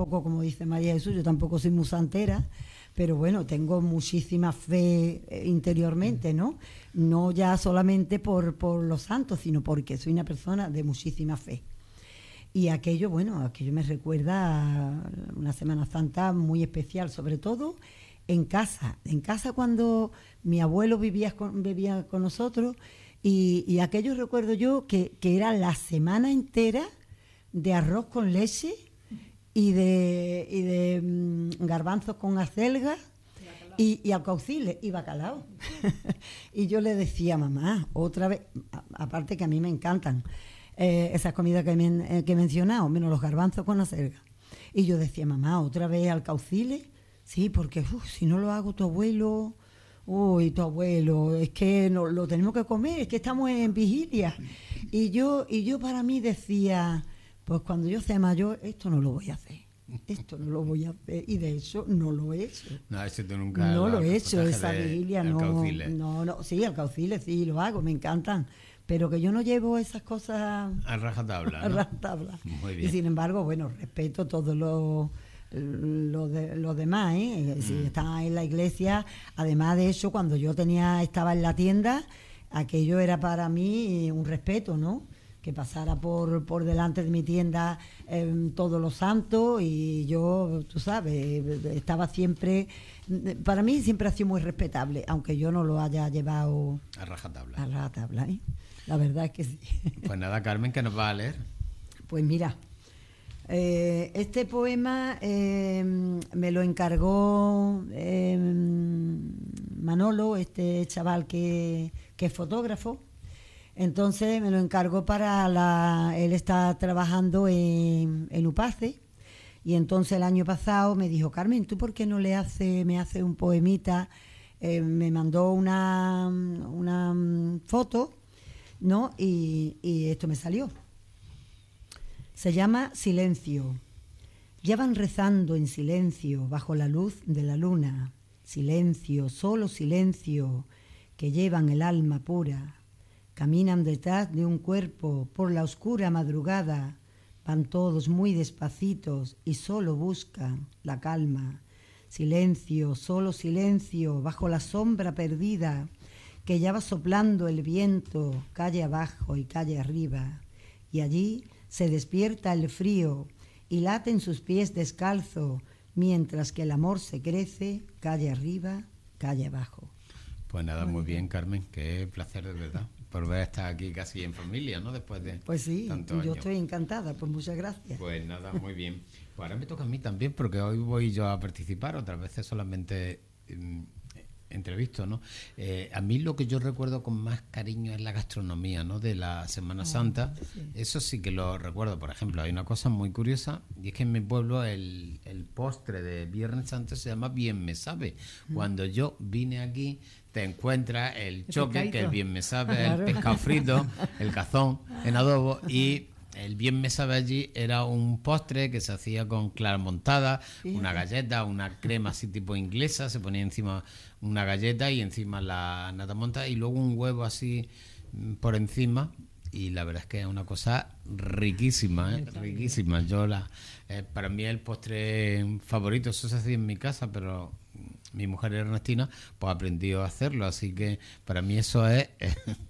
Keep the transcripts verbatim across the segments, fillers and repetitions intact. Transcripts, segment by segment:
tampoco, como dice María Jesús, yo tampoco soy muy santera, pero bueno, tengo muchísima fe interiormente, ¿no? No ya solamente por, por los santos, sino porque soy una persona de muchísima fe. Y aquello, bueno, aquello me recuerda a una Semana Santa muy especial, sobre todo en casa. En casa cuando mi abuelo vivía con, vivía con nosotros y, y aquello recuerdo yo que, que era la semana entera de arroz con leche y de, y de mmm, garbanzos con acelga y, y alcauciles y bacalao. Y yo le decía, mamá, otra vez, a, aparte que a mí me encantan, Eh, esas comidas que, men, eh, que he mencionado, menos los garbanzos con acelga. Y yo decía, mamá, ¿otra vez alcauciles? Sí, porque uf, si no lo hago tu abuelo, uy, tu abuelo, es que no, lo tenemos que comer, es que estamos en vigilia. Y yo, y yo para mí decía, pues cuando yo sea mayor, esto no lo voy a hacer. Esto no lo voy a hacer. Y de hecho no lo he hecho. No, eso tú nunca no lo he hecho, esa de vigilia no, no, no. Sí, alcauciles, sí, lo hago, me encantan. Pero que yo no llevo esas cosas a rajatabla, ¿no? A rajatabla. Muy bien. Y sin embargo, bueno, respeto todo lo, lo, de, lo demás, ¿eh? Si mm. estaba en la iglesia, además de eso, cuando yo tenía estaba en la tienda, aquello era para mí un respeto, ¿no? Que pasara por, por delante de mi tienda eh, todos los santos y yo, tú sabes, estaba siempre, para mí siempre ha sido muy respetable, aunque yo no lo haya llevado a rajatabla. A rajatabla, ¿eh? La verdad es que sí. Pues nada, Carmen, ¿qué nos va a leer? Pues mira, eh, este poema eh, me lo encargó eh, Manolo, este chaval que, que es fotógrafo. Entonces me lo encargó para la... Él está trabajando en, en Upace y entonces el año pasado me dijo, Carmen, ¿tú por qué no le hace, me hace un poemita? Eh, me mandó una, una foto, ¿no? Y, y esto me salió. Se llama Silencio. Ya van rezando en silencio bajo la luz de la luna. Silencio, solo silencio, que llevan el alma pura. Caminan detrás de un cuerpo por la oscura madrugada. Van todos muy despacitos y solo buscan la calma. Silencio, solo silencio, bajo la sombra perdida, que ya va soplando el viento, calle abajo y calle arriba. Y allí se despierta el frío y late en sus pies descalzo, mientras que el amor se crece, calle arriba, calle abajo. Pues nada, muy bien, Carmen, qué placer de verdad por ver estar aquí casi en familia, ¿no? Después de Pues sí, tantos yo años. Estoy encantada, pues muchas gracias. Pues nada, muy bien. Pues ahora me toca a mí también, porque hoy voy yo a participar, otras veces solamente eh, entrevisto, ¿no? Eh, a mí lo que yo recuerdo con más cariño es la gastronomía, ¿no? De la Semana oh, Santa. Sí. Eso sí que lo recuerdo. Por ejemplo, hay una cosa muy curiosa, y es que en mi pueblo el, el postre de Viernes Santo se llama Bien Me Sabe. Mm. Cuando yo vine aquí, te encuentras el choque, el que el Bien Me Sabe, claro. El pescado frito, el cazón en adobo, y el Bien Me Sabe allí era un postre que se hacía con clara montada, sí. Una galleta, una crema así tipo inglesa, se ponía encima una galleta y encima la nata montada y luego un huevo así por encima. Y la verdad es que es una cosa riquísima, ¿eh? riquísima. Yo la, eh, para mí es el postre favorito. Eso se hacía en mi casa, pero mi mujer Ernestina pues aprendió a hacerlo, así que para mí eso es eh,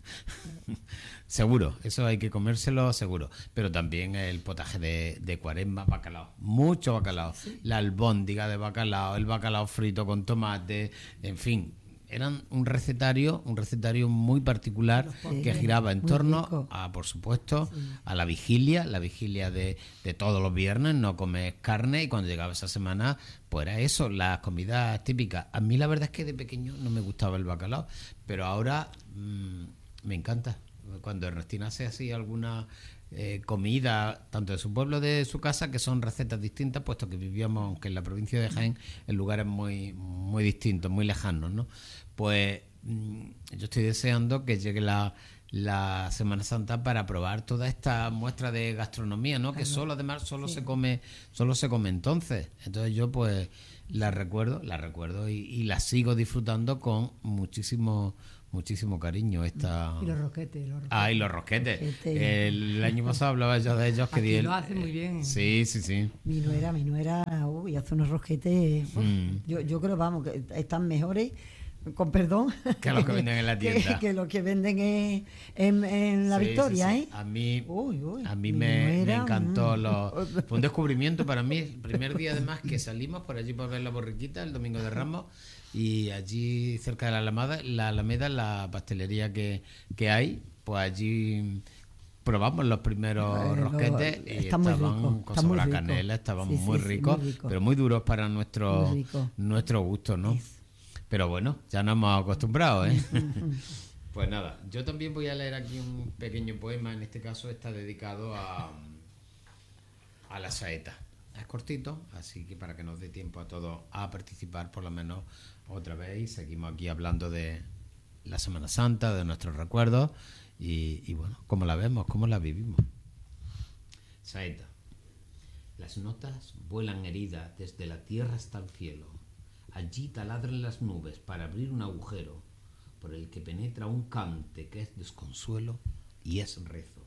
seguro, eso hay que comérselo seguro. Pero también el potaje de, de Cuaresma, bacalao, mucho bacalao, sí. La albóndiga de bacalao, el bacalao frito con tomate, en fin. Eran un recetario, un recetario muy particular sí, que giraba en torno rico. a, por supuesto, sí. a la vigilia, la vigilia de, de todos los viernes, no comes carne, y cuando llegaba esa semana, pues era eso, las comidas típicas. A mí la verdad es que de pequeño no me gustaba el bacalao, pero ahora mmm, me encanta. Cuando Ernestina hace así alguna eh, comida, tanto de su pueblo, de su casa, que son recetas distintas, puesto que vivíamos, aunque en la provincia de Jaén, en lugares muy, muy distintos, muy lejanos, ¿no? Pues mmm, yo estoy deseando que llegue la, la Semana Santa para probar toda esta muestra de gastronomía, ¿no? Claro. Que solo, además, solo sí. se come, solo se come entonces. Entonces yo, pues, la recuerdo, la recuerdo y, y la sigo disfrutando con muchísimo muchísimo cariño esta... Y los rosquetes. Los rosquetes. Ah, y los rosquetes. Rosquete. El año pasado hablaba yo de ellos. Que Aquí di el... lo hacen muy bien. Sí, sí, sí. Mi nuera, mi nuera, uy, hace unos rosquetes. Mm. Yo, yo creo, vamos, que están mejores, con perdón, que los que venden en la tienda. que, que los que venden en, en, en la sí, Victoria, sí, sí. ¿eh? A mí, uy, uy, a mí me, nuera, me encantó. Mm. Los, fue un descubrimiento para mí. El primer día, además, que salimos por allí por ver la borriquita, el domingo de Ramos, y allí cerca de la Alameda, la Alameda, la pastelería que, que hay, pues allí probamos los primeros eh, rosquetes y está estaban rico, con está sabor a rico. canela, estaban sí, muy, sí, ricos, muy rico. pero muy duros para nuestro, nuestro gusto, ¿no? Sí. Pero bueno, ya nos hemos acostumbrado, ¿eh? Pues nada, yo también voy a leer aquí un pequeño poema, en este caso está dedicado a, a la saeta. Es cortito, así que para que nos dé tiempo a todos a participar por lo menos otra vez, y seguimos aquí hablando de la Semana Santa, de nuestros recuerdos y, y bueno, cómo la vemos, cómo la vivimos. Saeta. Las notas vuelan heridas desde la tierra hasta el cielo. Allí taladran las nubes para abrir un agujero por el que penetra un cante que es desconsuelo y es rezo.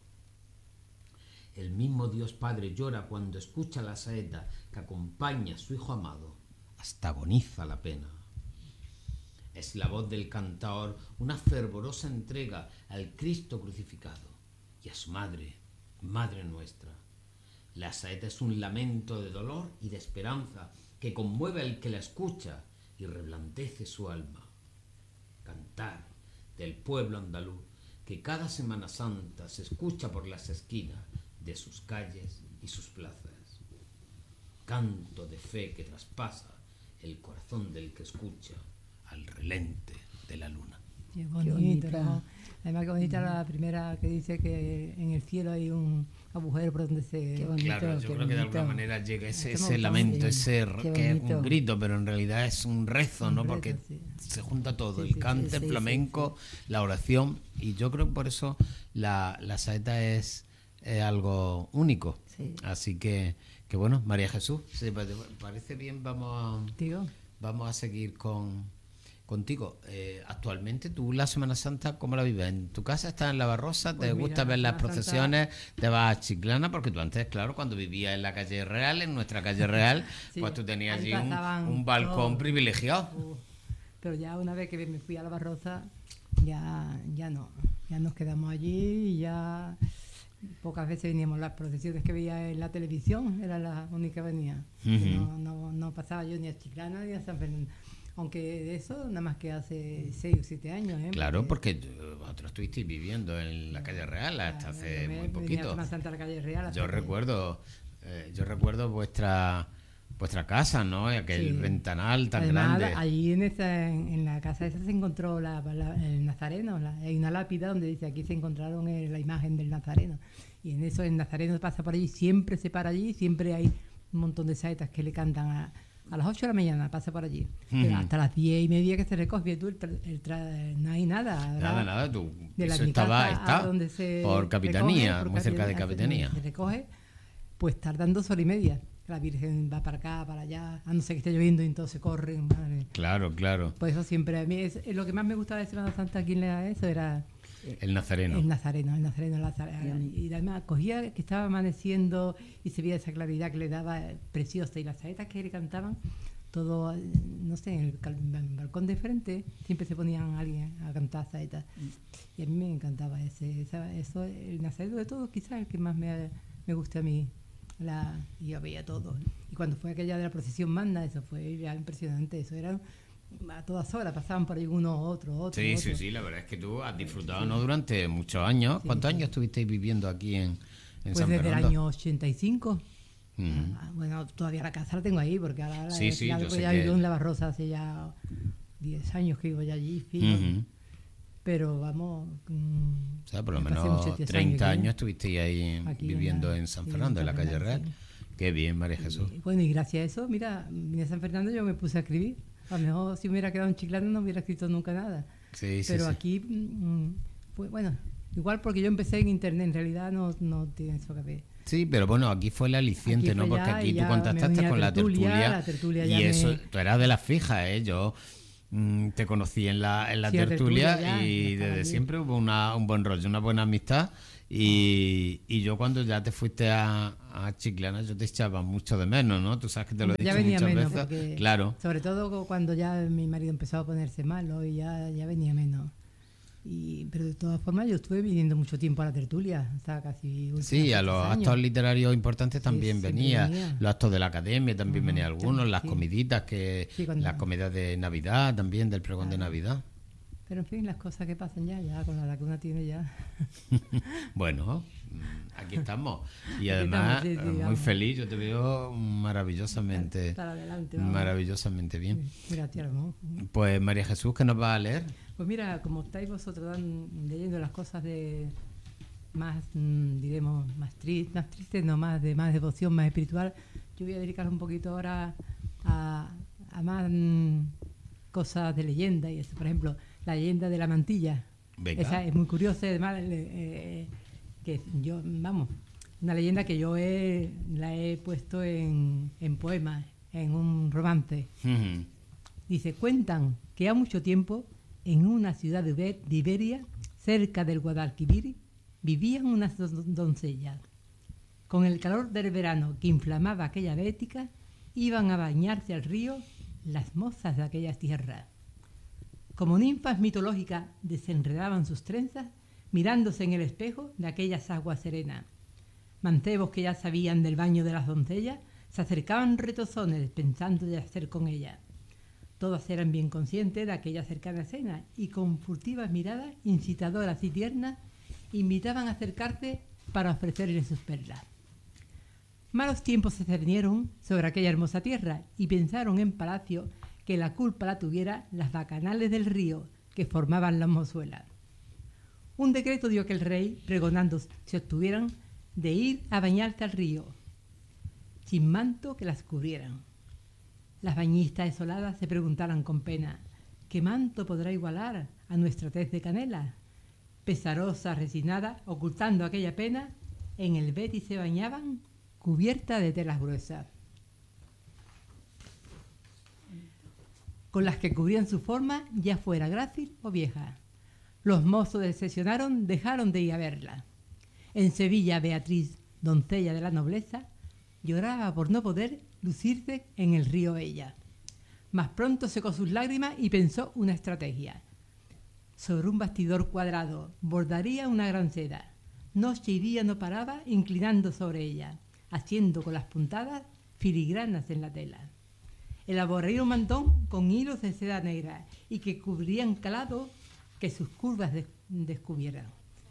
El mismo Dios Padre llora cuando escucha la saeta que acompaña a su hijo amado, hasta agoniza la pena. Es la voz del cantaor una fervorosa entrega al Cristo crucificado y a su madre, Madre nuestra. La saeta es un lamento de dolor y de esperanza que conmueve al que la escucha y reblandece su alma. Cantar del pueblo andaluz que cada Semana Santa se escucha por las esquinas de sus calles y sus plazas. Canto de fe que traspasa el corazón del que escucha al relente de la luna. Qué bonito, ¿no? Además, qué bonita la primera que dice que en el cielo hay un agujero por donde se... Qué bonito, claro, yo qué creo bonito. que de alguna manera llega ese, Qué ese lamento, sí, ese que es bonito. un grito, pero en realidad es un rezo, Un ¿no? rezo, Porque sí. se junta todo, Sí, el sí, cante, sí, el sí, flamenco, sí, la oración, y yo creo que por eso la, la saeta es, es algo único. Sí. Así que, que bueno, María Jesús, si te parece bien, vamos a, Digo. vamos a seguir con... Contigo, eh, actualmente tú la Semana Santa, ¿cómo la vives? ¿En tu casa estás en la Barrosa? ¿Te Pues mira, gusta ver las Semana procesiones? Santa... ¿Te vas a Chiclana? Porque tú antes, claro, cuando vivías en la calle Real, en nuestra calle Real, sí, pues tú tenías allí un, pasaban un balcón todo. privilegiado. Uh, pero ya una vez que me fui a la Barrosa, ya, ya no. Ya nos quedamos allí y ya pocas veces veníamos. Las procesiones que veía en la televisión era la única que venía. Uh-huh. no, no, no pasaba yo ni a Chiclana ni a San Fernando. Aunque de eso nada más que hace seis o siete años. ¿eh? Claro, porque, porque vosotros estuvisteis viviendo en la calle Real hasta Claro, hace me, muy me poquito. Más Santa la calle Real. Hasta Yo que... recuerdo, eh, yo recuerdo vuestra vuestra casa, ¿no? Y aquel Sí. ventanal tan Además, grande. allí en, esa, en, en la casa esa se encontró la, la, el Nazareno. La, hay una lápida donde dice aquí se encontraron el, la imagen del Nazareno. Y en eso el Nazareno pasa por allí, siempre se para allí, siempre hay un montón de saetas que le cantan a... A las ocho de la mañana pasa por allí. Uh-huh. Pero hasta las diez y media que se recoge. Tú, el tra- el tra- no hay nada. Habrá Nada, nada, tú. de la Eso mi estaba, casa a está donde se por Capitanía, recoge, por muy cerca de Capitanía, Capitanía. Se recoge, pues tardan dos horas y media. La Virgen va para acá, para allá, a no ser que esté lloviendo y entonces corren. Madre. Claro, claro. Por eso siempre a mí es, es lo que más me gustaba de Semana Santa aquí en la eso era El Nazareno. el Nazareno, el Nazareno, el Nazareno. Y además cogía que estaba amaneciendo y se veía esa claridad que le daba preciosa y las saetas que le cantaban. Todo, no sé, en el, cal- en el balcón de frente siempre se ponían alguien a cantar saetas. Y a mí me encantaba ese, esa, eso, el Nazareno de todos, quizás el que más me, me gusta a mí. La, y yo veía todo. Y cuando fue aquella de la procesión magna, eso fue ya impresionante. Eso era a todas horas, pasaban por ahí uno, otro, otro. Sí, otro. sí, sí, la verdad es que tú has disfrutado, ¿no? Durante muchos años. Sí, ¿Cuántos sí. años estuvisteis viviendo aquí en, en Pues San desde Fernando? el año ochenta y cinco. Ujú. Ah, bueno, todavía la casa la tengo ahí, porque ahora la, Sí, sí, la- yo pues sé ya que- vivo en La Barrosa hace ya diez años que vivo ya allí, fijo. Ujú. Pero vamos... mm, O sea, por lo hace menos muchos diez treinta años, años estuvisteis ahí Aquí en viviendo la- en San sí, Fernando, en la San calle Fernando, Real. sí. Qué bien, María Jesús. Y, bueno, y gracias a eso, mira, vine a San Fernando yo me puse a escribir. A lo mejor si me hubiera quedado en Chiclana no hubiera escrito nunca nada. Sí, sí, Pero sí. aquí, mm, pues bueno, igual porque yo empecé en internet, en realidad no, no tiene eso que ver. Sí, pero bueno, aquí fue el aliciente, Aquí ¿no? fue Porque ya, aquí y tú ya me contactaste unía a con la tertulia, tertulia, la tertulia y ya me- eso, tú eras de las fijas, ¿eh? Yo, mm, te conocí en la, en la Sí, la tertulia, tertulia ya, y ya estaba desde allí. siempre hubo una, un buen rollo, una buena amistad. Y, y yo cuando ya te fuiste a, a Chiclana, yo te echaba mucho de menos, ¿no? Tú sabes que te lo he Hombre, ya dicho venía muchas menos, veces. porque Claro. sobre todo cuando ya mi marido empezó a ponerse malo y ya, ya venía menos. Y, pero de todas formas yo estuve viniendo mucho tiempo a la tertulia, hasta casi últimos Sí, a los años. actos literarios importantes Sí, también siempre venía, venía. los actos de la academia también Ajá, venía algunos, las sí. comiditas, que Sí, cuando- las comidas de Navidad también, del pregón de Claro. Navidad. Pero en fin, las cosas que pasan ya, ya con la edad que uno tiene ya. Bueno, mm, aquí estamos. Y Aquí además, estamos, sí, sí, eh, muy vamos. feliz, yo te veo maravillosamente, Para adelante, vamos. maravillosamente bien. Mira, tía, vamos. Pues María Jesús, ¿qué nos va a leer? Pues mira, como estáis vosotros dan- leyendo las cosas de más, mm, diremos, más tristes, más tristes, no más de más devoción, más espiritual, yo voy a dedicar un poquito ahora a, a más mm, cosas de leyenda y eso. Por ejemplo, la leyenda de la mantilla. Venga. Esa es muy curiosa, además, eh, eh, que yo, vamos, una leyenda que yo he, la he puesto en, en poemas, en un romance. Ujú. Dice, cuentan que ha mucho tiempo, en una ciudad de Iber- de Iberia, cerca del Guadalquivir, vivían unas don- doncellas. Con el calor del verano que inflamaba aquella bética, iban a bañarse al río las mozas de aquellas tierras. Como ninfas mitológicas desenredaban sus trenzas, mirándose en el espejo de aquellas aguas serenas. Mancebos que ya sabían del baño de las doncellas, se acercaban retozones pensando de hacer con ellas. Todas eran bien conscientes de aquella cercana escena y con furtivas miradas incitadoras y tiernas invitaban a acercarse para ofrecerles sus perlas. Malos tiempos se cernieron sobre aquella hermosa tierra y pensaron en palacio que la culpa la tuviera las bacanales del río que formaban las mozuelas. Un decreto dio que el rey, pregonando se obtuvieran de ir a bañarse al río, sin manto que las cubrieran. Las bañistas desoladas se preguntaran con pena, ¿qué manto podrá igualar a nuestra tez de canela? Pesarosas, resignadas, ocultando aquella pena, en el Betis se bañaban cubierta de telas gruesas, con las que cubrían su forma, ya fuera grácil o vieja. Los mozos decepcionaron, dejaron de ir a verla. En Sevilla, Beatriz, doncella de la nobleza, lloraba por no poder lucirse en el río ella. Mas pronto secó sus lágrimas y pensó una estrategia. Sobre un bastidor cuadrado bordaría una gran seda. Noche y día no paraba inclinando sobre ella, haciendo con las puntadas filigranas en la tela. Elaboraría un mantón con hilos de seda negra y que cubrirían calado que sus curvas des- descubrieran.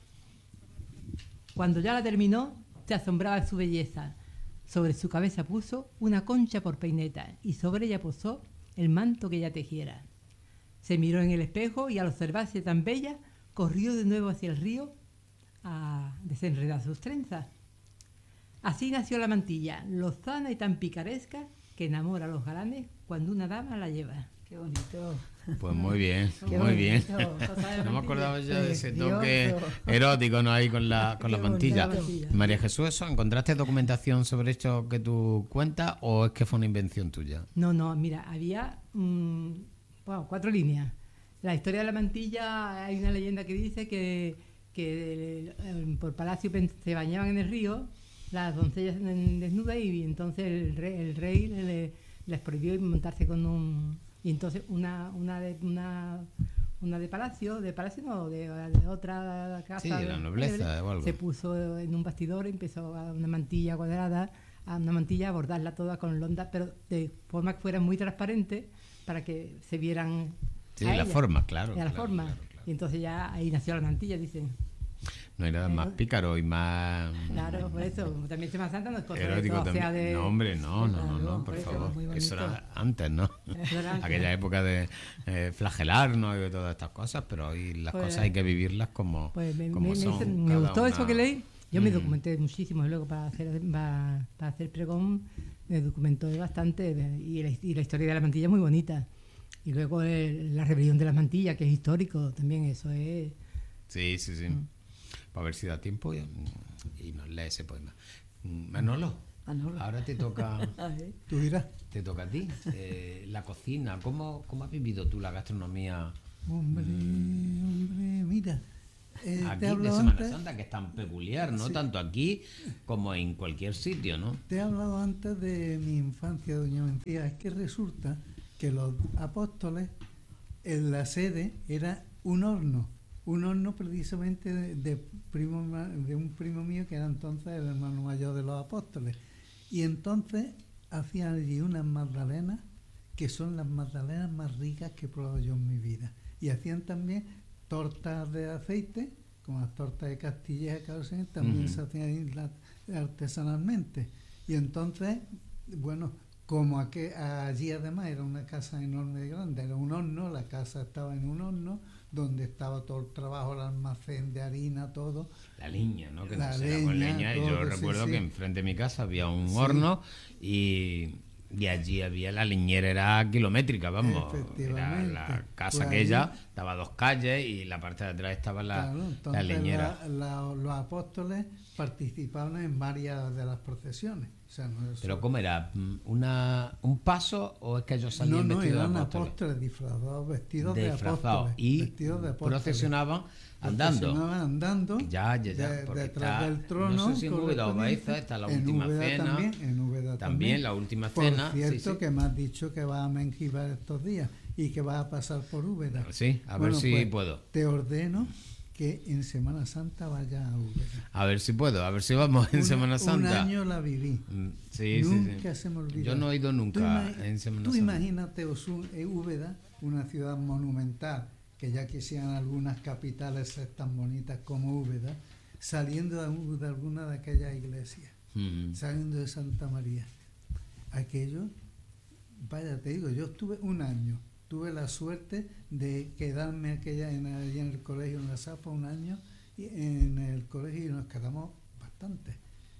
Cuando ya la terminó, se asombraba de su belleza. Sobre su cabeza puso una concha por peineta y sobre ella posó el manto que ella tejiera. Se miró en el espejo y al observarse tan bella, corrió de nuevo hacia el río a desenredar sus trenzas. Así nació la mantilla, lozana y tan picaresca que enamora a los galanes cuando una dama la lleva. Qué bonito. Pues muy bien, Qué muy bien. bonito. No me acordaba ya de ese Precioso. toque erótico, ¿no? Ahí con la, con la Qué mantilla. bonito. María Jesús, ¿eso, ¿encontraste documentación sobre esto que tú cuentas o es que fue una invención tuya? No, no, mira, había mm, bueno, cuatro líneas. La historia de la mantilla, hay una leyenda que dice que, que eh, por palacio pen- se bañaban en el río las doncellas en- desnudas y entonces el rey, el rey le- les prohibió montarse con un... Y entonces una, una, de, una, una de palacio, de palacio no, de, de otra casa... Sí, de la nobleza o algo. Se puso en un bastidor, empezó a una mantilla cuadrada, a una mantilla, a bordarla toda con londa, pero de forma que fuera muy transparente para que se vieran. Sí, a la ella, forma, claro. de la claro, forma. claro, claro. Y entonces ya ahí nació la mantilla, dicen. No hay nada más pícaro y más Claro, por eso, como también Semana Santa no es cosa de erótico todo, o sea, también. de- No, hombre, no, no, no, Claro, no, por por eso, favor. muy Eso bonito. era antes, ¿no? Eso era antes. Aquella época de eh, flagelarnos y de todas estas cosas, pero hoy las Pues, cosas hay que vivirlas como, Pues me, como me- me son. hizo- me cada gustó una. eso que leí. Yo me Mm. documenté muchísimo y luego para hacer para, para hacer pregón me documentó bastante y la, y la historia de la mantilla es muy bonita. Y luego el- la rebelión de las mantillas, que es histórico también, eso es... Sí, sí, sí. Mm. Para ver si da tiempo y, y nos lee ese poema. Mm, Manolo, Manolo. Ahora te toca, Tú dirás. te toca a ti. Eh, la cocina, ¿cómo, ¿cómo has vivido tú la gastronomía Hombre, hombre, mira. eh, aquí te de hablo Semana antes, Santa, que es tan peculiar, ¿no? Sí. Tanto aquí como en cualquier sitio, ¿no? te he hablado antes de mi infancia, doña Mencía. Es que resulta que los apóstoles, en la sede, era un horno. Un horno precisamente de, de, primo, ma- de un primo mío que era entonces el hermano mayor de los apóstoles. Y entonces hacían allí unas magdalenas que son las magdalenas más ricas que he probado yo en mi vida. Y hacían también tortas de aceite, como las tortas de Castilla y Carosén, también Ujú. se hacían ahí la- artesanalmente. Y entonces, bueno, como aqu- allí además era una casa enorme y grande, era un horno, la casa estaba en un horno, donde estaba todo el trabajo, el almacén de harina, todo. La leña, ¿no? Que La no era con leña, leña. Y yo todo, sí, recuerdo sí. que enfrente de mi casa había un Sí. horno y, y allí había la leñera, era kilométrica, vamos. Era Efectivamente. la casa Pues aquella, allí- estaba a dos calles y la parte de atrás estaba la, Claro, la entonces leñera. la- la- los apóstoles participaban en varias de las procesiones. O sea, no es Pero solo- ¿cómo era? ¿Una, ¿Un paso o es que ellos salían no, no, vestidos eran de apóstoles? apóstoles disfrazados, vestidos Disfrazados. de apóstoles. Y vestidos de apóstoles. procesionaban andando. Procesionaban andando. Ya, ya, ya, de- porque detrás está- del trono. no sé si en Úbeda o correspondiente. Baeza está la En última Úbeda cena. También, en Úbeda También también. la última Por cena. sí, cierto, sí. que me has dicho que vas a Mengíbar estos días y que vas a pasar por Úbeda. Sí, a ver Bueno, si pues, puedo. Te ordeno que en Semana Santa vayas a Úbeda. A ver si puedo, a ver si vamos en Una- Semana Un Santa. año la viví. Mm, Sí, sí, Nunca sí. se me olvida. Yo no he ido Tú nunca ima- en Semana Tú Santa. imagínate Osun, eh, Úbeda, una ciudad monumental, que ya quisieran algunas capitales ser tan bonitas como Úbeda, saliendo de, un- de alguna de aquellas iglesias, Mm. saliendo de Santa María. Aquello, vaya, te digo, yo estuve un año, tuve la suerte de quedarme aquella en, allí en el colegio, en la Zapa, un año, y en el colegio y nos quedamos bastante.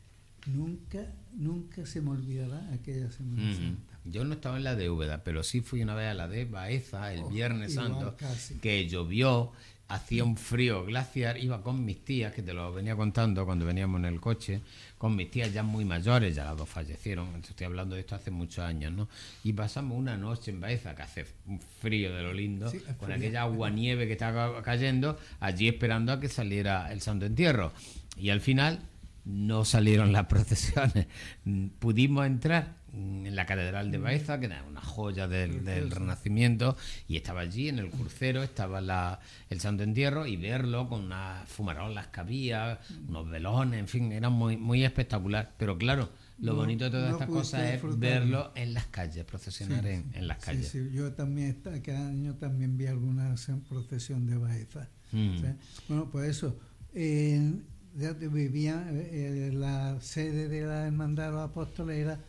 Nunca, nunca se me olvidará aquella Semana Mm. Santa. Yo no estaba en la de Úbeda, pero sí fui una vez a la de Baeza el Oh, Viernes igual Santo, casi. que llovió, hacía un frío glaciar, iba con mis tías, que te lo venía contando cuando veníamos en el coche, con mis tías ya muy mayores, ya las dos fallecieron, estoy hablando de esto hace muchos años, ¿no? Y pasamos una noche en Baeza, que hace un frío de lo lindo, Sí, es con frío. aquella agua nieve que estaba cayendo, allí esperando a que saliera el Santo Entierro. Y al final no salieron las procesiones. Mm, Pudimos entrar mm, en la Catedral de Baeza, que era una joya del, del Renacimiento, y estaba allí en el crucero, estaba la, el Santo Entierro, y verlo con unas fumarolas que había, unos velones, en fin, era muy, muy espectacular. Pero claro, lo No- bonito de todas no estas pudiste cosas es disfrutarlo. verlo en las calles, procesionar Sí, en, sí. en las Sí, calles. sí, yo también, esta- cada año también vi alguna se- procesión de Baeza. Mm. ¿Sí? Bueno, pues eso. eh, ya te vivía, eh, la sede de la Hermandad de los Apóstoles era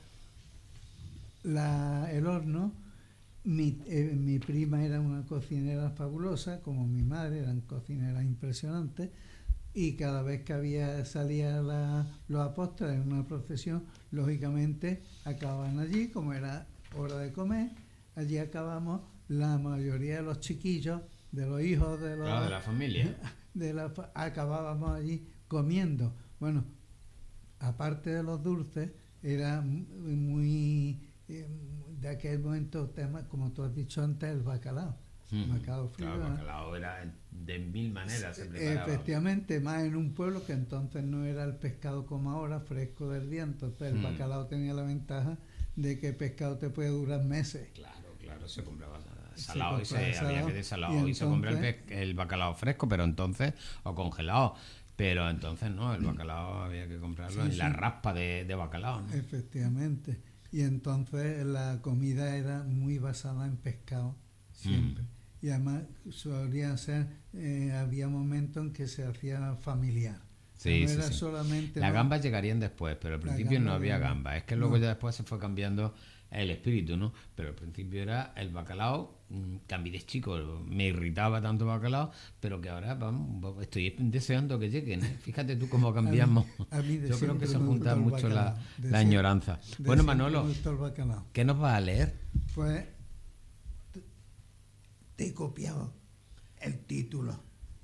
la, el horno. Mi, eh, mi prima era una cocinera fabulosa, como mi madre, eran cocineras impresionantes. Y cada vez que había salía la, los apóstoles en una procesión, lógicamente acababan allí, como era hora de comer, allí acabamos la mayoría de los chiquillos, de los hijos de los Claro, de la familia. de la fa- acabábamos allí comiendo. Bueno, aparte de los dulces, era mu- muy eh, de aquel momento tema, como tú has dicho antes, el bacalao. Mm. Bacalao frito, Claro, ¿no? bacalao era de mil maneras, se preparaba. Efectivamente, más en un pueblo que entonces no era el pescado como ahora, fresco del día, entonces el Mm. bacalao tenía la ventaja de que el pescado te puede durar meses. Claro, claro, se compraba Se salado y se, compraba había salado, que desalado y y, se compra el, entonces- pe- el bacalao fresco, pero entonces, o congelado, pero entonces no, el bacalao había que comprarlo Sí, en la sí. raspa de, de bacalao, ¿no? Efectivamente. Y entonces la comida era muy basada en pescado, siempre. Y además solía ser, eh, había momentos en que se hacía familiar. Sí, no sí, era sí. solamente... Las ¿no? gambas llegarían después, pero al La principio no gamba había llegaría. gambas. Es que luego No. ya después se fue cambiando el espíritu, ¿no? Pero al principio era el bacalao, mm, que a mí de chico me irritaba tanto el bacalao, pero que ahora, vamos, estoy deseando que lleguen, ¿eh? Fíjate tú cómo cambiamos. a mí de Yo creo siempre que se me junta gustó el mucho la, bacalao. De la siempre- añoranza. de Bueno, siempre Manolo, me gustó el bacalao. ¿qué nos vas a leer? Pues te- te he copiado el título.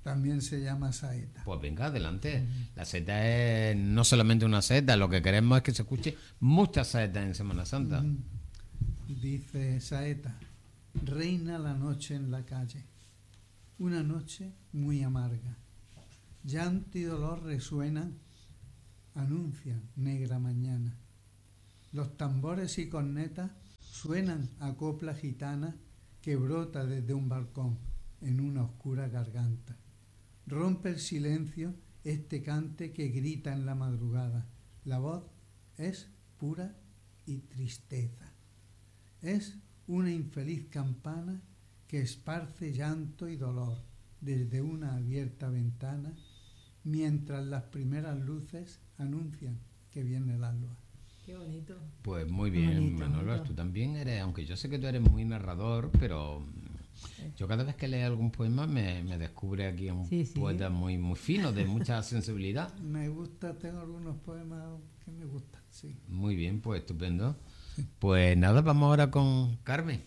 también se llama saeta. Pues venga, adelante. La saeta es no solamente una saeta, lo que queremos es que se escuche muchas saetas en Semana Santa. Mm. Dice saeta: reina la noche en la calle, una noche muy amarga. Llanto y dolor resuenan, anuncian negra mañana. Los tambores y cornetas suenan a copla gitana que brota desde un balcón en una oscura garganta. Rompe el silencio este cante que grita en la madrugada. La voz es pura y tristeza. Es una infeliz campana que esparce llanto y dolor desde una abierta ventana, mientras las primeras luces anuncian que viene el alba. Qué bonito. Pues muy bien, Bonito, Manolo, bonito. tú también eres, aunque yo sé que tú eres muy narrador, pero yo cada vez que leo algún poema me, me descubre aquí un Sí, sí. poeta muy, muy fino, de mucha sensibilidad. Me gusta, tengo algunos poemas que me gustan, sí. Muy bien, pues estupendo. Pues nada, vamos ahora con Carmen.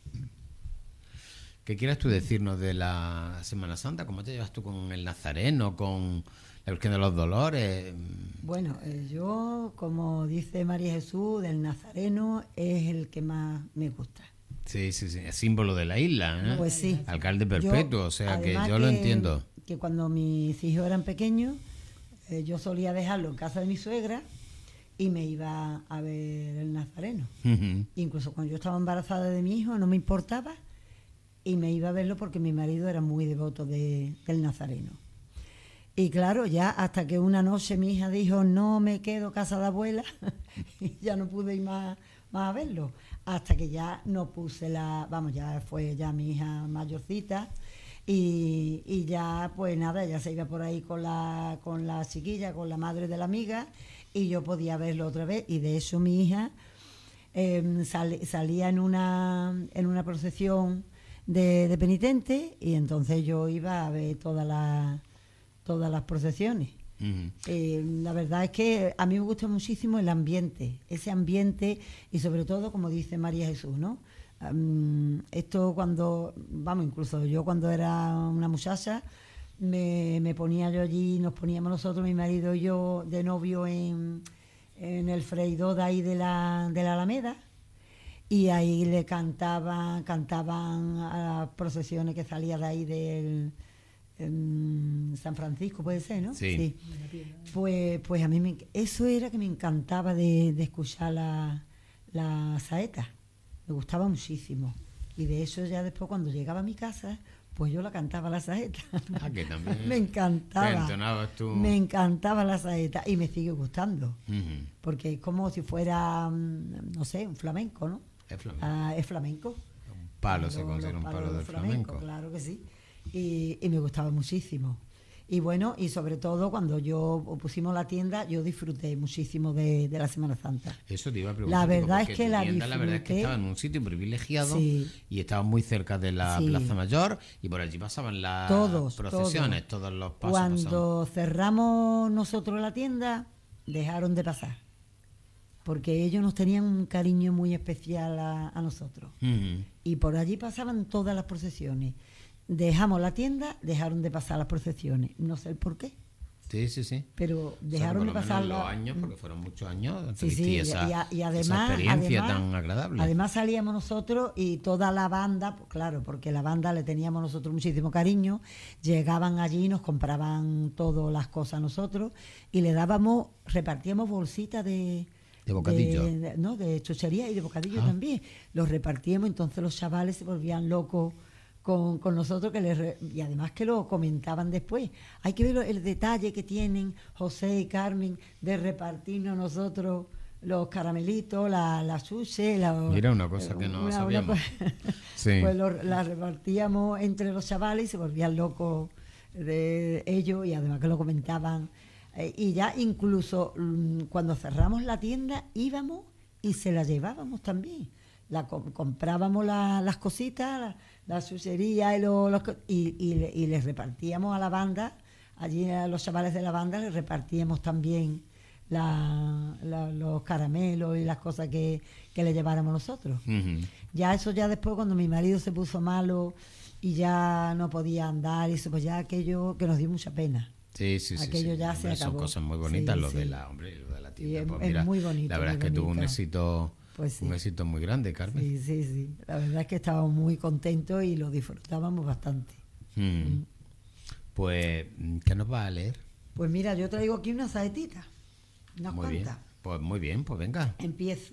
¿Qué quieres tú decirnos de la Semana Santa? ¿Cómo te llevas tú con el Nazareno, con la Virgen de los Dolores? Bueno, eh, yo, como dice María Jesús, del Nazareno es el que más me gusta. Sí, sí, sí, es símbolo de la isla, ¿eh? Pues sí. Alcalde perpetuo, Yo, o sea que además yo lo entiendo. Que cuando mis hijos eran pequeños, eh, yo solía dejarlo en casa de mi suegra y me iba a ver el Nazareno. Ujú. Incluso cuando yo estaba embarazada de mi hijo, no me importaba y me iba a verlo porque mi marido era muy devoto de, del Nazareno. Y claro, ya hasta que una noche mi hija dijo, no me quedo casa de abuela, y ya no pude ir más, más a verlo. Hasta que ya no puse la, vamos, ya fue ya mi hija mayorcita, y, y ya pues nada, ella se iba por ahí con la, con la chiquilla, con la madre de la amiga, y yo podía verlo otra vez, y de eso mi hija eh, sal- salía en una, en una procesión de, de penitentes, y entonces yo iba a ver todas las todas las procesiones. Ujú. Eh, la verdad es que a mí me gusta muchísimo el ambiente, ese ambiente, y sobre todo, como dice María Jesús, ¿no? Um, esto cuando, vamos, incluso yo cuando era una muchacha, me, me ponía yo allí, nos poníamos nosotros, mi marido y yo, de novio en, en el freidor de ahí de la, de la Alameda, y ahí le cantaban, cantaban a las procesiones que salía de ahí del em, San Francisco, puede ser, ¿no? Sí. Pues, pues a mí me, eso era que me encantaba de, de escuchar la, la saeta. Me gustaba muchísimo. Y de eso ya después cuando llegaba a mi casa, pues yo la cantaba la saeta. Ah, que también Me te encantaba. entonabas tú. Me encantaba la saeta y me sigue gustando. Ujú. Porque es como si fuera, mm, no sé, un flamenco, ¿no? Es flamenco. Ah, es flamenco. Un palo se Los- considera los un palo palos del de flamenco. Claro que sí. Y, y me gustaba muchísimo. Y bueno, y sobre todo cuando yo pusimos la tienda, yo disfruté muchísimo de, de la Semana Santa. Eso te iba a preguntar. La verdad porque es que tu la tienda, la verdad es que disfruté. estaba en un sitio privilegiado Sí. y estaba muy cerca de la Sí. Plaza Mayor y por allí pasaban las Todos, procesiones, todos. todos los pasos pasaban. Cuando cerramos nosotros la tienda, dejaron de pasar. Porque ellos nos tenían un cariño muy especial a, a nosotros. Ujú. Y por allí pasaban todas las procesiones. Dejamos la tienda, dejaron de pasar las procesiones. No sé el por qué, Sí, sí, sí. pero O sea, que dejaron por de lo menos pasar en los la- años, porque fueron muchos años, Sí, sí, tuviste y, esa, y a- y esa además, experiencia además- tan agradable. además salíamos nosotros y toda la banda, pues claro, porque la banda le teníamos nosotros muchísimo cariño, llegaban allí, nos compraban todas las cosas a nosotros y le dábamos, repartíamos bolsitas de... De bocadillo. de- no, de chuchería y de bocadillo Ah. también. Los repartíamos, entonces los chavales se volvían locos con, con nosotros, que les re- y además que lo comentaban después. Hay que ver lo- el detalle que tienen José y Carmen de repartirnos nosotros los caramelitos, la, la chuche, la, Mira, una cosa que no sabíamos. cosa- Sí. Pues lo- la repartíamos entre los chavales y se volvían locos de ellos, y además que lo comentaban. Eh, y ya incluso mm, cuando cerramos la tienda íbamos y se la llevábamos también. La com- comprábamos la- las cositas, la, la chuchería y, lo- los co- y, y le- y les repartíamos a la banda, allí a los chavales de la banda les repartíamos también la, la, los caramelos y las cosas que, que le lleváramos nosotros. Uh-huh. Ya eso ya después, cuando mi marido se puso malo y ya no podía andar, y eso, pues ya aquello que nos dio mucha pena. Sí, sí, sí. Aquello sí. ya Hombre, se acabó. son cosas muy bonitas, Sí, lo sí. de la, hombre, lo de la tienda. Y es- Pues es mira, muy bonito, la verdad muy es que tuvo un bonito. éxito, Pues sí. un éxito muy grande, Carmen. Sí, sí, sí. La verdad es que estábamos muy contentos y lo disfrutábamos bastante. Mm. Pues, ¿qué nos va a leer? Pues mira, yo traigo aquí una saetita, unas Muy bien. cuantas. Pues muy bien, pues venga. Empiezo.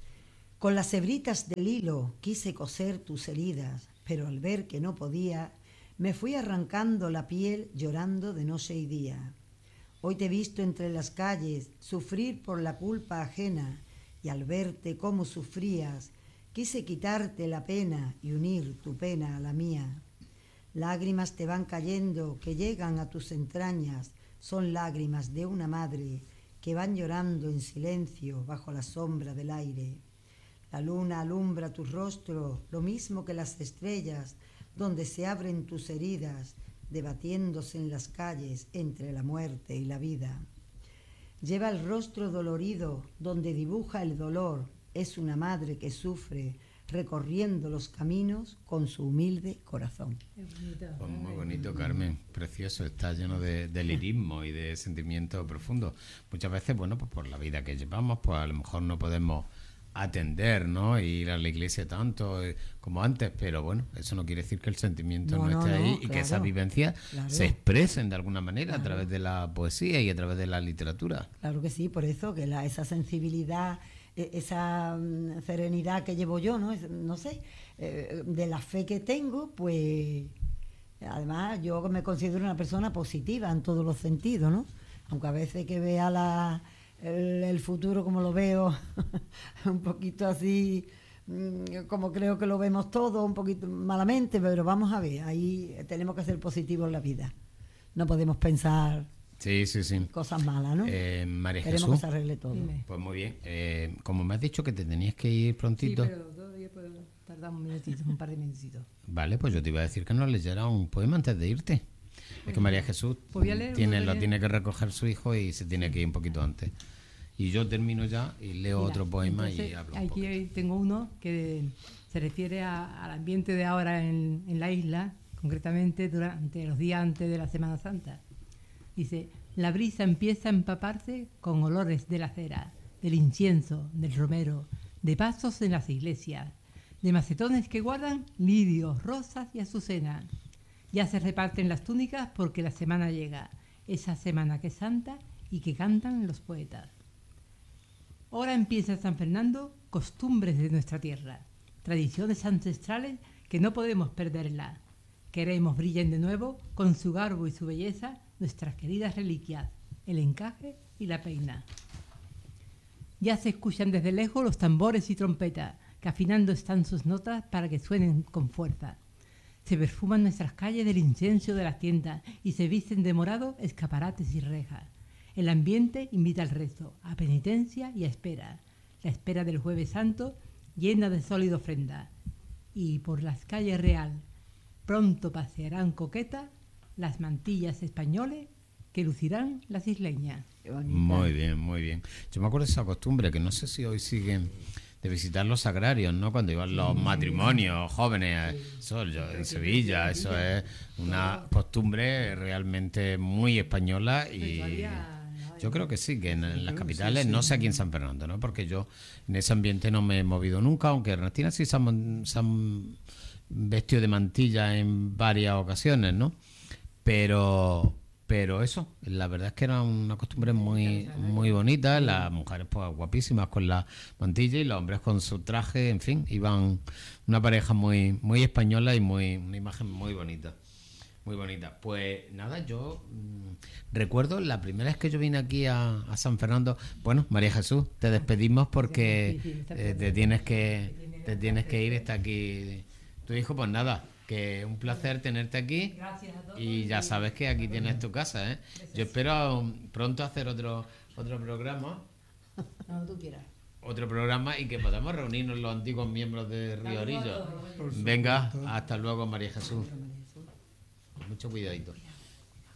Con las hebritas del hilo quise coser tus heridas, pero al ver que no podía, me fui arrancando la piel llorando de noche y día. Hoy te he visto entre las calles sufrir por la culpa ajena, y al verte cómo sufrías, quise quitarte la pena y unir tu pena a la mía. Lágrimas te van cayendo que llegan a tus entrañas, son lágrimas de una madre que van llorando en silencio bajo la sombra del aire. La luna alumbra tu rostro, lo mismo que las estrellas, donde se abren tus heridas, debatiéndose en las calles entre la muerte y la vida. Lleva el rostro dolorido, donde dibuja el dolor, es una madre que sufre, recorriendo los caminos con su humilde corazón. Pues muy bonito, Carmen, precioso, está lleno de, de lirismo y de sentimientos profundos. Muchas veces, bueno, pues por la vida que llevamos, pues a lo mejor no podemos atender, ¿no? Ir a la iglesia tanto eh, como antes, pero bueno, eso no quiere decir que el sentimiento no, No, no, esté ahí no, y que claro, esas vivencias claro. se expresen de alguna manera Claro. a través de la poesía y a través de la literatura. Claro que sí, por eso que la, esa sensibilidad, e- esa mm, serenidad que llevo yo, ¿no? Es- no sé, eh, de la fe que tengo, pues además yo me considero una persona positiva en todos los sentidos, ¿no? Aunque a veces que vea la, el, el futuro como lo veo, un poquito así, mm, como creo que lo vemos todos, un poquito malamente, pero vamos a ver, ahí tenemos que ser positivos en la vida. No podemos pensar Sí, sí, sí. cosas malas, ¿no? Eh, María Queremos Jesús, que se arregle todo. Dime. pues muy bien. Eh, como me has dicho que te tenías que ir Sí, prontito, pero todavía puedo tardar un minutito, un par de minutitos. vale, pues yo te iba a decir que nos leyera un poema antes de irte. Es que María Jesús Pues voy a leer, tiene, voy a lo leer. tiene que recoger su hijo y se tiene que ir un poquito antes. Y yo termino ya y leo Mira, otro poema y entonces, hablo un poco. aquí tengo uno que se refiere a- al ambiente de ahora en, en la isla, concretamente durante los días antes de la Semana Santa. Dice, la brisa empieza a empaparse con olores de la cera, del incienso, del romero, de pasos en las iglesias, de macetones que guardan lirios, rosas y azucenas. Ya se reparten las túnicas porque la semana llega, esa semana que es santa y que cantan los poetas. Ahora empieza San Fernando, costumbres de nuestra tierra, tradiciones ancestrales que no podemos perderlas. Queremos brillen de nuevo con su garbo y su belleza nuestras queridas reliquias, el encaje y la peina. Ya se escuchan desde lejos los tambores y trompetas, que afinando están sus notas para que suenen con fuerza. Se perfuman nuestras calles del incienso de las tiendas y se visten de morado escaparates y rejas. El ambiente invita al rezo, a penitencia y a espera. La espera del Jueves Santo llena de sólido ofrenda. Y por las calles real pronto pasearán coquetas las mantillas españoles que lucirán las isleñas. Qué bonita. Muy bien, muy bien. Yo me acuerdo de esa costumbre, que no sé si hoy siguen, de visitar los sagrarios, ¿no? Cuando iban los matrimonios jóvenes, eso yo, en Sevilla, eso es una costumbre realmente muy española y yo creo que sí, que en, en las capitales, no sé aquí en San Fernando, ¿no? Porque yo en ese ambiente no me he movido nunca, aunque Ernestina sí se han, se han vestido de mantilla en varias ocasiones, ¿no? Pero... Pero eso, la verdad es que era una costumbre muy muy bonita, las mujeres pues guapísimas con la mantilla y los hombres con su traje, en fin, iban una pareja muy muy española y muy una imagen muy bonita, muy bonita. Pues nada, yo mmm, recuerdo la primera vez que yo vine aquí a, a San Fernando, bueno, María Jesús, te despedimos porque eh, te tienes que te tienes que ir, está aquí tu hijo, pues nada. Que un placer tenerte aquí y ya sabes que aquí tienes tu casa, ¿eh? Yo espero pronto hacer otro otro programa, Cuando tú quieras. otro programa y que podamos reunirnos los antiguos miembros de Río Orillo. Venga, hasta luego, María Jesús. Mucho cuidadito.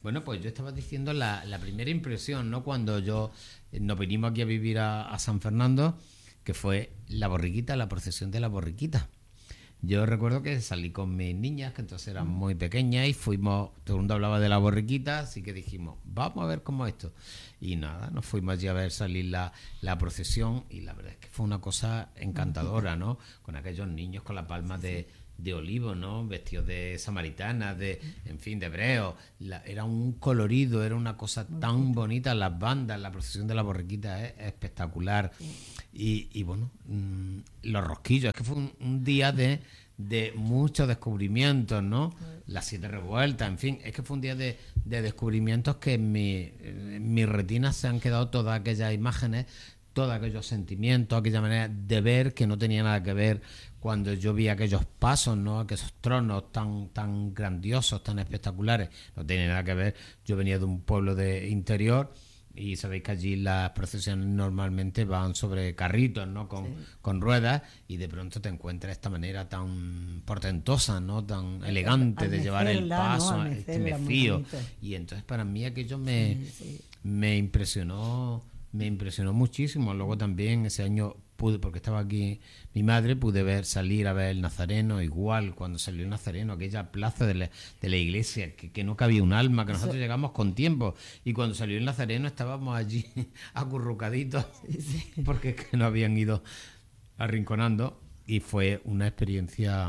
Bueno, pues yo estaba diciendo la, la primera impresión, ¿no? Cuando yo eh, nos vinimos aquí a vivir a, a San Fernando, que fue la borriquita, la procesión de la borriquita. Yo recuerdo que salí con mis niñas, que entonces eran muy pequeñas, y fuimos, todo el mundo hablaba de la borriquita, así que dijimos, vamos a ver cómo es esto. Y nada, nos fuimos allí a ver salir la, la procesión, y la verdad es que fue una cosa encantadora, ¿no? Con aquellos niños con las palmas de, de olivo, ¿no? Vestidos de samaritanas, de, en fin, de hebreos. La, era un colorido, era una cosa tan bonita, las bandas, la procesión de la borriquita es espectacular. Y, y bueno, mmm, los rosquillos, es que fue un, un día de, de muchos descubrimientos, ¿no? Las siete revueltas, en fin, es que fue un día de, de descubrimientos que en mi, en mi retina se han quedado todas aquellas imágenes, todos aquellos sentimientos, aquella manera de ver que no tenía nada que ver cuando yo vi aquellos pasos, ¿no? Aquellos tronos tan, tan grandiosos, tan espectaculares, no tiene nada que ver. Yo venía de un pueblo de interior, y sabéis que allí las procesiones normalmente van sobre carritos, ¿no? Con, sí. con ruedas, y de pronto te encuentras de esta manera tan portentosa, ¿no? Tan elegante al de llevar el paso, ¿no? Este mecío. Y entonces para mí aquello me, sí, sí. me impresionó, me impresionó muchísimo. Luego también ese año pude, porque estaba aquí mi madre, pude ver salir a ver el Nazareno, igual cuando salió el Nazareno, aquella plaza de la, de la iglesia, que, que no cabía un alma, que nosotros Eso. llegamos con tiempo, y cuando salió el Nazareno estábamos allí acurrucaditos, sí, sí. porque es que nos habían ido arrinconando, y fue una experiencia...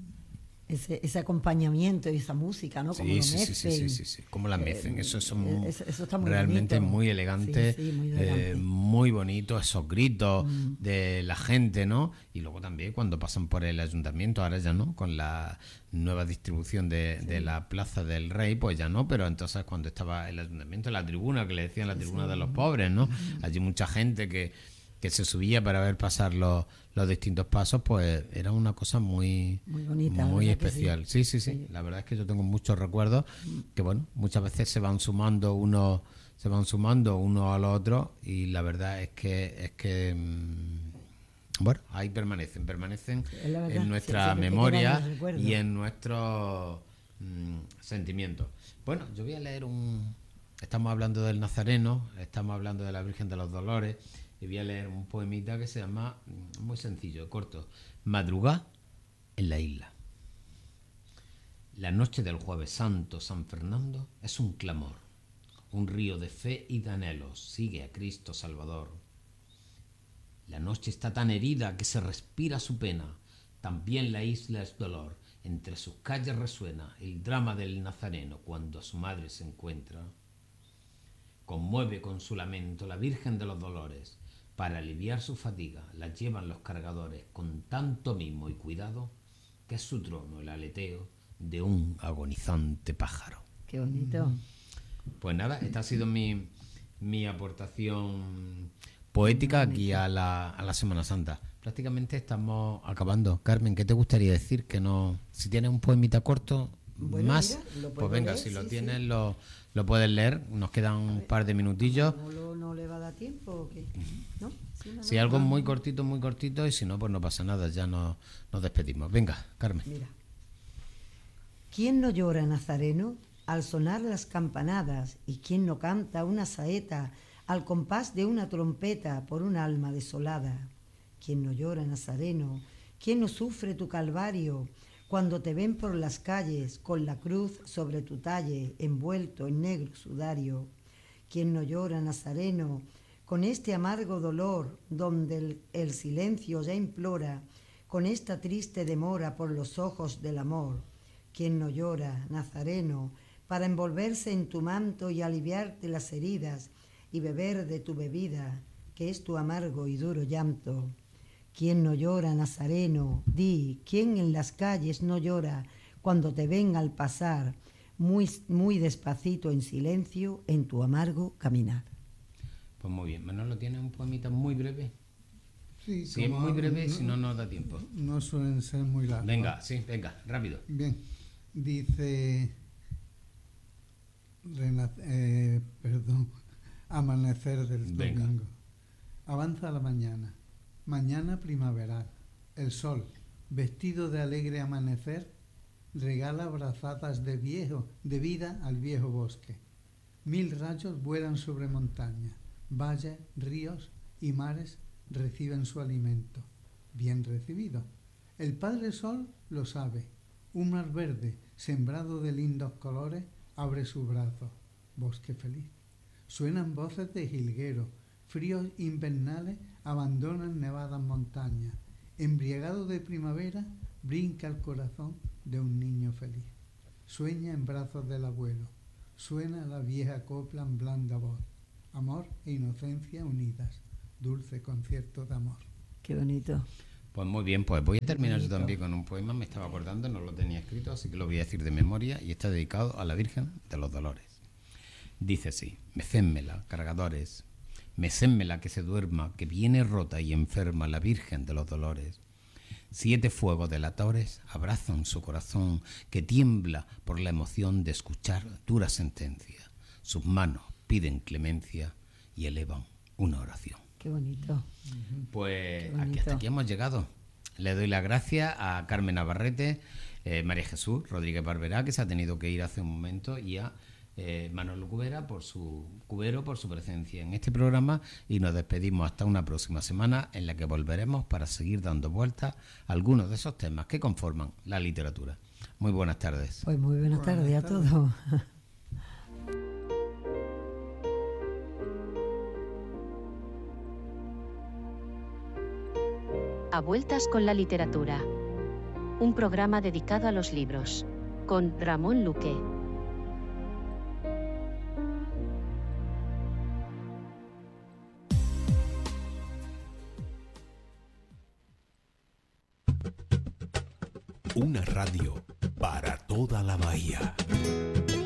Ese, ese acompañamiento y esa música, ¿no? Como sí, lo sí, mecen. Sí, sí, sí, sí, como la mecen. Eh, eso, eso, muy, eso, eso está muy realmente bonito. muy elegante, sí, sí, muy, eh, muy bonito, esos gritos mm. de la gente, ¿no? Y luego también cuando pasan por el ayuntamiento, ahora ya no, con la nueva distribución de, sí. de la Plaza del Rey, pues ya no, pero entonces cuando estaba el ayuntamiento, la tribuna, que le decían la tribuna sí. de los pobres, ¿no? Mm. Allí mucha gente que, que se subía para ver pasar los, los distintos pasos, pues era una cosa muy muy bonita, muy especial. Sí. Sí, sí, sí, sí. La verdad es que yo tengo muchos recuerdos que, bueno, muchas veces se van sumando uno se van sumando uno a los otros, y la verdad es que es que bueno, ahí permanecen, permanecen en nuestra sí, sí, memoria y en nuestros mmm, sentimientos. Bueno, yo voy a leer un... Estamos hablando del Nazareno, estamos hablando de la Virgen de los Dolores, y voy a leer un poemita que se llama, muy sencillo, corto, Madrugá en la isla. La noche del Jueves Santo, San Fernando, es un clamor, un río de fe y de anhelos, sigue a Cristo Salvador. La noche está tan herida que se respira su pena, también la isla es dolor, entre sus calles resuena el drama del Nazareno cuando a su madre se encuentra. Conmueve con su lamento la Virgen de los Dolores, para aliviar su fatiga la llevan los cargadores con tanto mimo y cuidado que es su trono el aleteo de un agonizante pájaro. Qué bonito. Pues nada, esta ha sido mi, mi aportación poética aquí a la, a la Semana Santa. Prácticamente estamos acabando. Carmen, ¿qué te gustaría decir? Que no, si tienes un poemita corto, bueno, más, mira, pues venga, leer, si sí, lo tienes, sí. lo, lo puedes leer. Nos quedan un par de minutillos. ¿No, lo, no le va a dar tiempo o qué? ¿No? Sí, no, si no, algo no. muy cortito, muy cortito, y si no, pues no pasa nada, ya nos, nos despedimos. Venga, Carmen. Mira. ¿Quién no llora, Nazareno, al sonar las campanadas? ¿Y quién no canta una saeta al compás de una trompeta por un alma desolada? ¿Quién no llora, Nazareno? ¿Quién no sufre tu calvario cuando te ven por las calles con la cruz sobre tu talle envuelto en negro sudario? ¿Quién no llora, Nazareno, con este amargo dolor donde el, el silencio ya implora, con esta triste demora por los ojos del amor? ¿Quién no llora, Nazareno, para envolverse en tu manto y aliviarte las heridas y beber de tu bebida, que es tu amargo y duro llanto? ¿Quién no llora, Nazareno? Di, ¿quién en las calles no llora cuando te ven al pasar, muy, muy despacito en silencio, en tu amargo caminar? Pues muy bien. Manolo, ¿tiene un poemita muy breve? Sí, si es muy breve, no, si no nos da tiempo. No suelen ser muy largos. Venga, sí, venga, rápido. Bien, dice, eh, perdón, amanecer del venga. domingo. Avanza la mañana, mañana primaveral. El sol, vestido de alegre amanecer, regala brazadas de viejo, de vida al viejo bosque. Mil rayos vuelan sobre montañas, valles, ríos y mares reciben su alimento, bien recibido. El Padre Sol lo sabe. Un mar verde, sembrado de lindos colores, abre su brazo. Bosque feliz. Suenan voces de jilguero. Fríos invernales abandonan nevadas montañas. Embriagado de primavera, brinca el corazón de un niño feliz. Sueña en brazos del abuelo. Suena la vieja copla en blanda voz. Amor e inocencia unidas. Dulce concierto de amor. Qué bonito. Pues muy bien, pues voy a terminar yo también con un poema, me estaba acordando, no lo tenía escrito, así que lo voy a decir de memoria y está dedicado a la Virgen de los Dolores. Dice así: mecénmela, cargadores, mecénmela que se duerma, que viene rota y enferma la Virgen de los Dolores. Siete fuegos delatores abrazan su corazón, que tiembla por la emoción de escuchar dura sentencia. Sus manos piden clemencia y elevan una oración. Qué bonito. Pues Qué bonito. aquí hasta aquí hemos llegado. Le doy las gracias a Carmen Navarrete, eh, María Jesús Rodríguez Barberá, que se ha tenido que ir hace un momento, y a eh, Manolo Cubera por su Cubero por su presencia en este programa, y nos despedimos hasta una próxima semana en la que volveremos para seguir dando vueltas a algunos de esos temas que conforman la literatura. Muy buenas tardes. Pues muy buenas, Buenas tardes a tardes. todos. A vueltas con la literatura. Un programa dedicado a los libros. Con Ramón Luque. Una radio para toda la bahía.